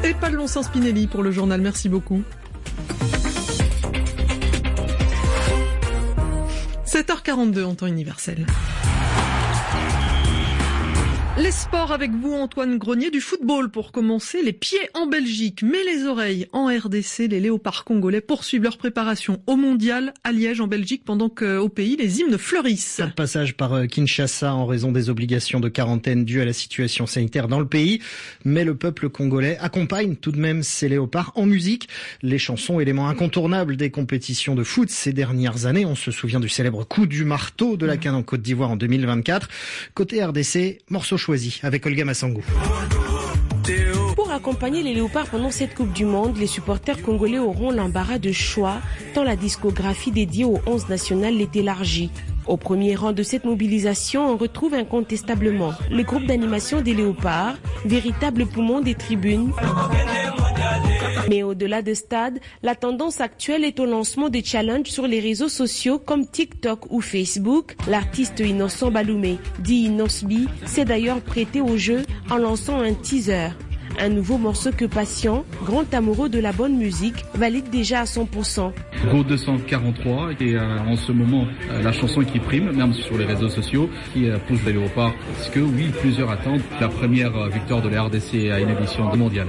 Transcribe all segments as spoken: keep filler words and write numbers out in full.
Pallon-Saint Spinelli pour le journal, merci beaucoup. sept heures quarante-deux en temps universel. Les sports avec vous, Antoine Grenier, du football pour commencer. Les pieds en Belgique, mais les oreilles en R D C. Les léopards congolais poursuivent leur préparation au mondial à Liège en Belgique pendant qu'au pays, les hymnes fleurissent. Pas de passage par Kinshasa en raison des obligations de quarantaine dues à la situation sanitaire dans le pays. Mais le peuple congolais accompagne tout de même ces léopards en musique. Les chansons, éléments incontournables des compétitions de foot ces dernières années. On se souvient du célèbre coup du marteau de la CAN en Côte d'Ivoire en deux mille vingt-quatre. Côté R D C, morceau choisi avec Olga Massangou. Pour accompagner les léopards pendant cette Coupe du Monde, les supporters congolais auront l'embarras de choix tant la discographie dédiée aux onze nationales est élargie. Au premier rang de cette mobilisation, on retrouve incontestablement le groupe d'animation des léopards, véritable poumon des tribunes. Mais au-delà de stade, la tendance actuelle est au lancement de challenges sur les réseaux sociaux comme TikTok ou Facebook. L'artiste Innocent Baloumé, dit Inosbi, s'est d'ailleurs prêté au jeu en lançant un teaser. Un nouveau morceau que Patient, grand amoureux de la bonne musique, valide déjà à cent pour cent. Go deux cent quarante-trois et euh, en ce moment euh, la chanson qui prime, même sur les réseaux sociaux, qui euh, pousse les léopards. Parce que oui, plusieurs attendent la première euh, victoire de la R D C à une édition mondiale.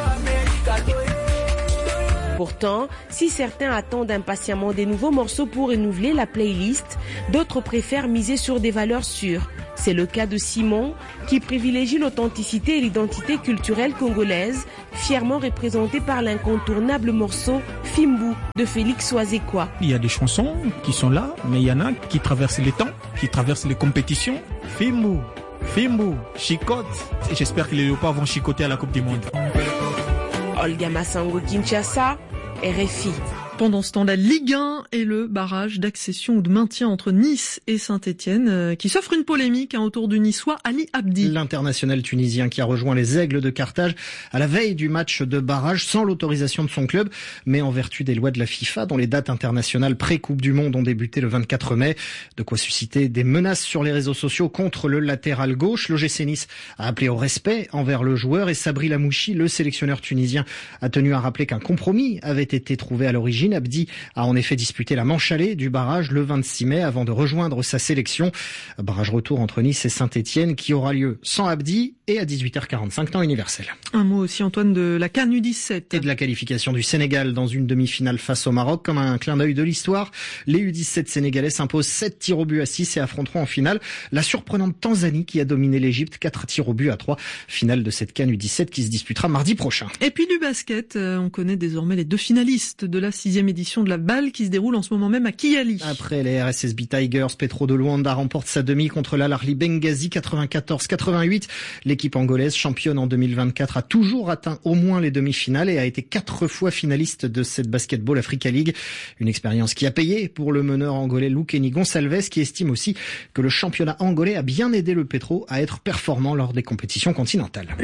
Pourtant, si certains attendent impatiemment des nouveaux morceaux pour renouveler la playlist, d'autres préfèrent miser sur des valeurs sûres. C'est le cas de Simon, qui privilégie l'authenticité et l'identité culturelle congolaise, fièrement représentée par l'incontournable morceau Fimbu de Félix Oazekwa. Il y a des chansons qui sont là, mais il y en a qui traversent les temps, qui traversent les compétitions. Fimbu, Fimbu, chicote. Et j'espère que les léopards vont chicoter à la Coupe du Monde. Olga Massangou, Kinshasa, R F I. Pendant ce temps, la Ligue un et le barrage d'accession ou de maintien entre Nice et Saint-Etienne euh, qui s'offre une polémique hein, autour du Niçois Ali Abdi. L'international tunisien qui a rejoint les Aigles de Carthage à la veille du match de barrage sans l'autorisation de son club, mais en vertu des lois de la FIFA dont les dates internationales pré-Coupe du Monde ont débuté le vingt-quatre mai. De quoi susciter des menaces sur les réseaux sociaux contre le latéral gauche. L'O G C Nice a appelé au respect envers le joueur et Sabri Lamouchi, le sélectionneur tunisien, a tenu à rappeler qu'un compromis avait été trouvé à l'origine. Abdi a en effet disputé la manche allée du barrage le vingt-six mai avant de rejoindre sa sélection. Barrage retour entre Nice et Saint-Etienne qui aura lieu sans Abdi et à dix-huit heures quarante-cinq temps universel. Un mot aussi, Antoine, de la CAN U dix-sept. Et de la qualification du Sénégal dans une demi-finale face au Maroc. Comme un clin d'œil de l'histoire, les U dix-sept sénégalais s'imposent sept tirs au but à six et affronteront en finale la surprenante Tanzanie qui a dominé l'Égypte quatre tirs au but à trois. Finale de cette CAN U dix-sept qui se disputera mardi prochain. Et puis du basket, on connaît désormais les deux finalistes de la sixième édition de la balle qui se déroule en ce moment même à Kigali. Après les R S S B Tigers, Petro de Luanda remporte sa demi contre l'Al-Ahly Benghazi quatre-vingt-quatorze quatre-vingt-huit. L'équipe angolaise, championne en deux mille vingt-quatre, a toujours atteint au moins les demi-finales et a été quatre fois finaliste de cette Basketball Africa League. Une expérience qui a payé pour le meneur angolais Lukeni Gonçalves qui estime aussi que le championnat angolais a bien aidé le Petro à être performant lors des compétitions continentales.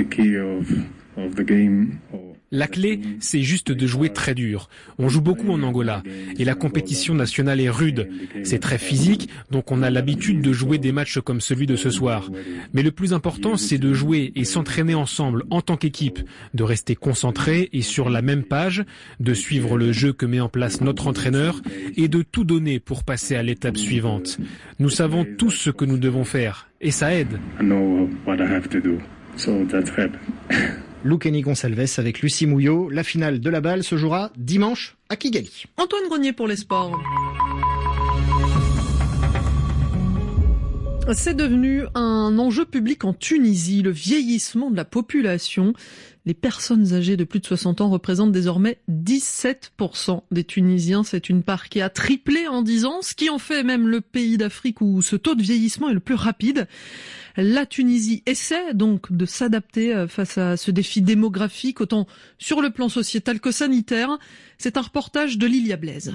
La clé, c'est juste de jouer très dur. On joue beaucoup en Angola et la compétition nationale est rude. C'est très physique, donc on a l'habitude de jouer des matchs comme celui de ce soir. Mais le plus important, c'est de jouer et s'entraîner ensemble en tant qu'équipe, de rester concentré et sur la même page, de suivre le jeu que met en place notre entraîneur et de tout donner pour passer à l'étape suivante. Nous savons tous ce que nous devons faire et ça aide. Lukeni Gonçalves avec Lucie Mouillot. La finale de la balle se jouera dimanche à Kigali. Antoine Grenier pour les sports. C'est devenu un enjeu public en Tunisie, le vieillissement de la population. Les personnes âgées de plus de soixante ans représentent désormais dix-sept pour cent des Tunisiens. C'est une part qui a triplé en dix ans, ce qui en fait même le pays d'Afrique où ce taux de vieillissement est le plus rapide. La Tunisie essaie donc de s'adapter face à ce défi démographique, autant sur le plan sociétal que sanitaire. C'est un reportage de Lilia Blaise.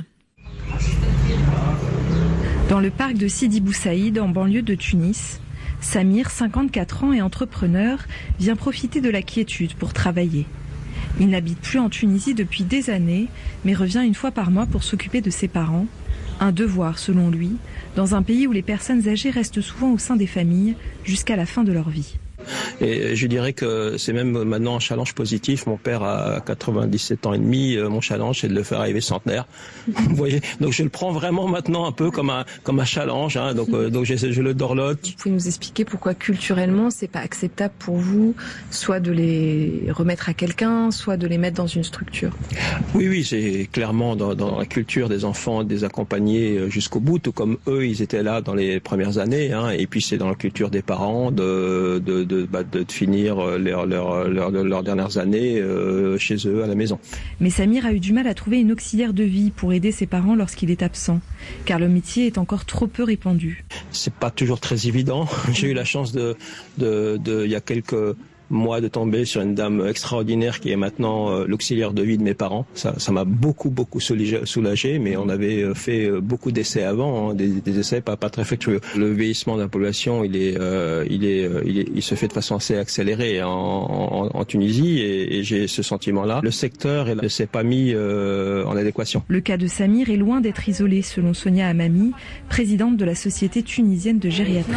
Dans le parc de Sidi Bou Saïd, en banlieue de Tunis, Samir, cinquante-quatre ans et entrepreneur, vient profiter de la quiétude pour travailler. Il n'habite plus en Tunisie depuis des années, mais revient une fois par mois pour s'occuper de ses parents. Un devoir, selon lui, dans un pays où les personnes âgées restent souvent au sein des familles jusqu'à la fin de leur vie. Et je dirais que c'est même maintenant un challenge positif. Mon père a quatre-vingt-dix-sept ans et demi. Mon challenge, c'est de le faire arriver centenaire. Vous voyez. Donc je le prends vraiment maintenant un peu comme un comme un challenge. Hein. Donc euh, donc je, je le dorlote. Vous pouvez nous expliquer pourquoi culturellement c'est pas acceptable pour vous, soit de les remettre à quelqu'un, soit de les mettre dans une structure? Oui, oui, c'est clairement dans, dans la culture des enfants de les accompagner jusqu'au bout, tout comme eux, ils étaient là dans les premières années. Hein, et puis c'est dans la culture des parents de de de, bah, de finir leurs leurs leurs leurs dernières années euh, chez eux à la maison. Mais Samir a eu du mal à trouver une auxiliaire de vie pour aider ses parents lorsqu'il est absent, car le métier est encore trop peu répandu. C'est pas toujours très évident. J'ai eu la chance de de de il y a quelques moi de tomber sur une dame extraordinaire qui est maintenant euh, l'auxiliaire de vie de mes parents. Ça, ça m'a beaucoup beaucoup soulagé, mais on avait fait beaucoup d'essais avant, hein, des, des essais pas pas très fructueux. Le vieillissement de la population, il est, euh, il est, il est, il se fait de façon assez accélérée en, en, en Tunisie, et, et j'ai ce sentiment-là. Le secteur ne s'est pas mis euh, en adéquation. Le cas de Samir est loin d'être isolé, selon Sonia Hamami, présidente de la Société tunisienne de gériatrie.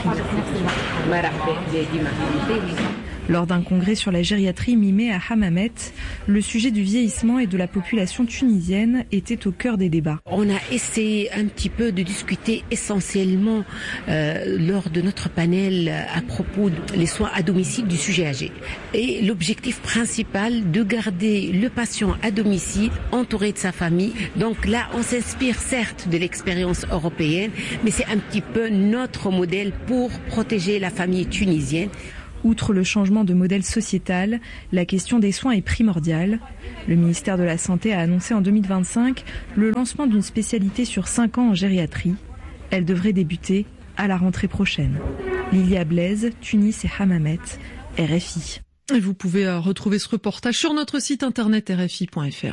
Lors d'un congrès sur la gériatrie mi-mai à Hammamet, le sujet du vieillissement et de la population tunisienne était au cœur des débats. On a essayé un petit peu de discuter essentiellement euh, lors de notre panel à propos des soins à domicile du sujet âgé. Et l'objectif principal de garder le patient à domicile entouré de sa famille. Donc là, on s'inspire certes de l'expérience européenne, mais c'est un petit peu notre modèle pour protéger la famille tunisienne. Outre le changement de modèle sociétal, la question des soins est primordiale. Le ministère de la Santé a annoncé en deux mille vingt-cinq le lancement d'une spécialité sur cinq ans en gériatrie. Elle devrait débuter à la rentrée prochaine. Lilia Blaise, Tunis et Hammamet, R F I. Et vous pouvez retrouver ce reportage sur notre site internet r f i point f r.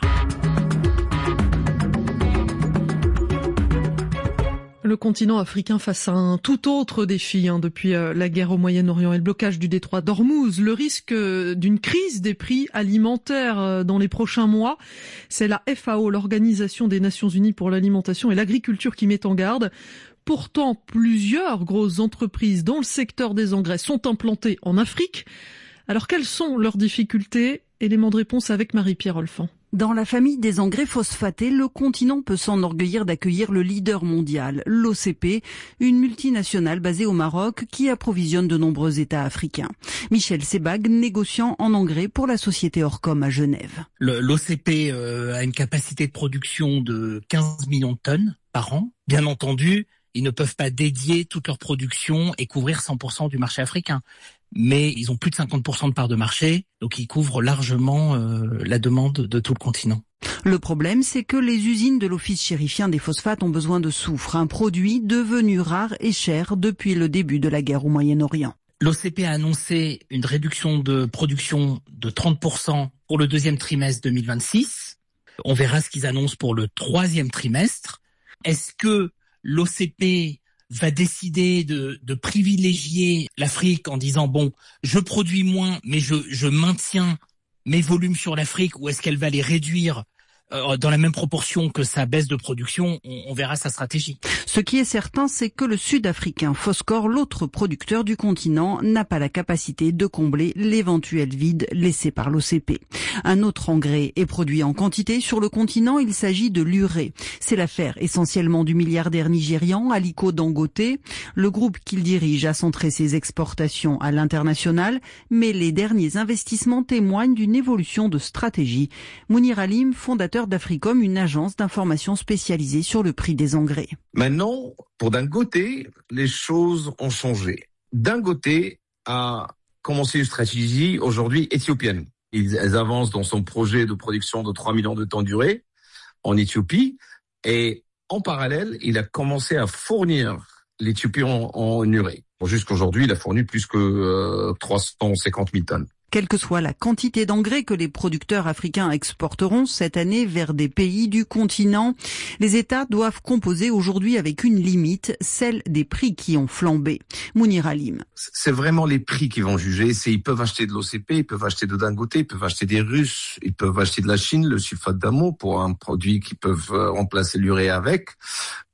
Le continent africain face à un tout autre défi hein, depuis euh, la guerre au Moyen-Orient et le blocage du détroit d'Ormuz. Le risque euh, d'une crise des prix alimentaires euh, dans les prochains mois, c'est la F A O, l'Organisation des Nations Unies pour l'alimentation et l'agriculture, qui met en garde. Pourtant, plusieurs grosses entreprises dans le secteur des engrais sont implantées en Afrique. Alors, quelles sont leurs difficultés? Élément de réponse avec Marie-Pierre Olfan. Dans la famille des engrais phosphatés, le continent peut s'enorgueillir d'accueillir le leader mondial, l'O C P, une multinationale basée au Maroc qui approvisionne de nombreux États africains. Michel Sebag, négociant en engrais pour la société Orcom à Genève. L'O C P euh, a une capacité de production de quinze millions de tonnes par an. Bien entendu, ils ne peuvent pas dédier toute leur production et couvrir cent pour cent du marché africain. Mais ils ont plus de cinquante pour cent de part de marché, donc ils couvrent largement euh, la demande de tout le continent. Le problème, c'est que les usines de l'Office chérifien des phosphates ont besoin de soufre, un produit devenu rare et cher depuis le début de la guerre au Moyen-Orient. L'O C P a annoncé une réduction de production de trente pour cent pour le deuxième trimestre deux mille vingt-six. On verra ce qu'ils annoncent pour le troisième trimestre. Est-ce que l'O C P va décider de, de privilégier l'Afrique en disant bon, je produis moins, mais je, je maintiens mes volumes sur l'Afrique, ou est-ce qu'elle va les réduire euh, dans la même proportion que sa baisse de production? on, on verra sa stratégie. Ce qui est certain, c'est que le Sud-Africain Phoscore, l'autre producteur du continent, n'a pas la capacité de combler l'éventuel vide laissé par l'O C P. Un autre engrais est produit en quantité sur le continent, il s'agit de l'urée. C'est l'affaire essentiellement du milliardaire nigérian Aliko Dangote. Le groupe qu'il dirige a centré ses exportations à l'international, mais les derniers investissements témoignent d'une évolution de stratégie. Mounir Halim, fondateur d'Africom, une agence d'information spécialisée sur le prix des engrais. Maintenant, pour Dangote, les choses ont changé. Dangote a commencé une stratégie aujourd'hui éthiopienne. Ils, elles avancent dans son projet de production de trois millions de tonnes d'urée en Éthiopie, et en parallèle, il a commencé à fournir l'Éthiopie en, en urée. Jusqu'aujourd'hui, il a fourni plus que euh, trois cent cinquante mille tonnes. Quelle que soit la quantité d'engrais que les producteurs africains exporteront cette année vers des pays du continent, les États doivent composer aujourd'hui avec une limite, celle des prix qui ont flambé. Mounir Halim. C'est vraiment les prix qui vont juger. C'est, ils peuvent acheter de l'O C P, ils peuvent acheter de Dangote, ils peuvent acheter des Russes, ils peuvent acheter de la Chine, le sulfate d'amont pour un produit qu'ils peuvent remplacer l'urée avec.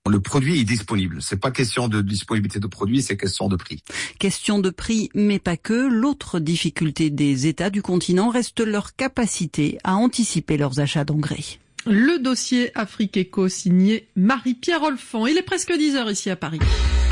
Le produit est disponible. C'est pas question de disponibilité de produit, c'est question de prix. Question de prix, mais pas que. L'autre difficulté des États du continent reste leur capacité à anticiper leurs achats d'engrais. Le dossier Afrique Éco signé Marie-Pierre Olfan. Il est presque dix heures ici à Paris.